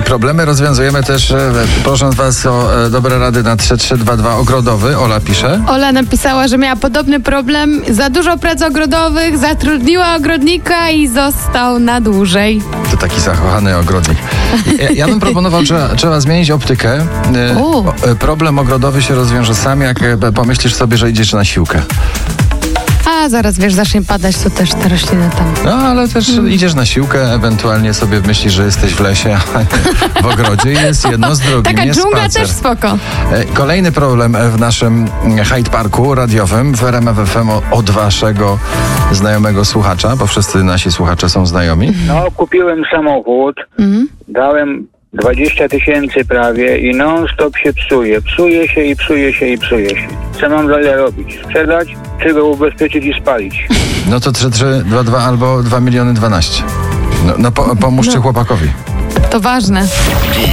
Problemy rozwiązujemy też, prosząc was o dobre rady na 3322 ogrodowy. Ola pisze. Ola napisała, że miała podobny problem. Za dużo prac ogrodowych, zatrudniła ogrodnika i został na dłużej. To taki zakochany ogrodnik. Ja bym proponował, że trzeba zmienić optykę. Problem ogrodowy się rozwiąże sam, jak pomyślisz sobie, że idziesz na siłkę. A zaraz, wiesz, zacznie padać, to też te rośliny tam. No, ale też idziesz na siłkę, ewentualnie sobie myślisz, że jesteś w lesie, a nie w ogrodzie i jest jedno z drugim. Taka jest dżungla spacer. też spoko. Kolejny problem w naszym Hyde Parku radiowym w RMF FM od waszego znajomego słuchacza, bo wszyscy nasi słuchacze są znajomi. No, kupiłem samochód, dałem 20 000 prawie i non-stop się psuje. Psuje się i psuje się i psuje się. Co mam dalej robić? Sprzedać, czy go ubezpieczyć i spalić? No to 3322 albo 2 12 000. No pomóżcie chłopakowi. To ważne.